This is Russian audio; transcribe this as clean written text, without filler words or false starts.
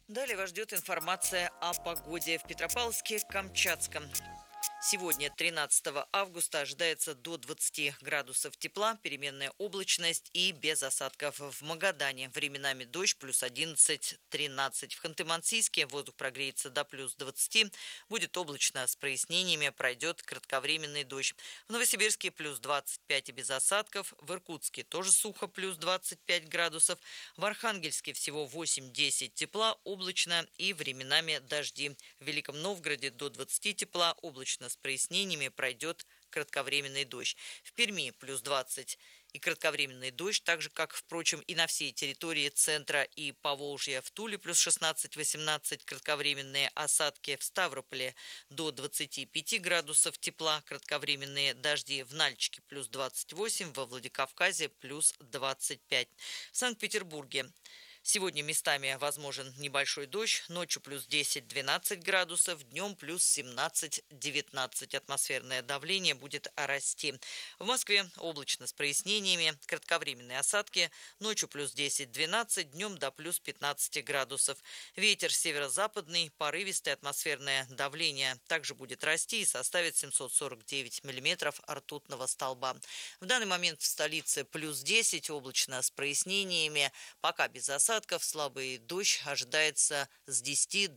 Далее вас ждет информация о погоде в Петропавловске-Камчатском. Сегодня, 13 августа, ожидается до 20 градусов тепла, переменная облачность и без осадков. В Магадане временами дождь, плюс 11-13. В Ханты-Мансийске воздух прогреется до плюс 20. Будет облачно с прояснениями, пройдет кратковременный дождь. В Новосибирске плюс 25 и без осадков. В Иркутске тоже сухо, плюс 25 градусов. В Архангельске всего 8-10 тепла, облачно и временами дожди. В Великом Новгороде до 20 тепла, облачно с прояснениями, пройдет кратковременный дождь. В Перми плюс 20 и кратковременный дождь, так же, как, впрочем, и на всей территории центра и Поволжья. В Туле плюс 16-18 кратковременные осадки. В Ставрополе до 25 градусов тепла, кратковременные дожди. В Нальчике плюс 28, во Владикавказе плюс 25. В Санкт-Петербурге сегодня местами возможен небольшой дождь, ночью плюс 10-12 градусов, днем плюс 17-19. Атмосферное давление будет расти. В Москве облачно с прояснениями, кратковременные осадки, ночью плюс 10-12, днем до плюс 15 градусов. Ветер северо-западный, порывистое, атмосферное давление также будет расти и составит 749 миллиметров ртутного столба. В данный момент в столице плюс 10, облачно с прояснениями, пока без осадков, слабый дождь ожидается с 10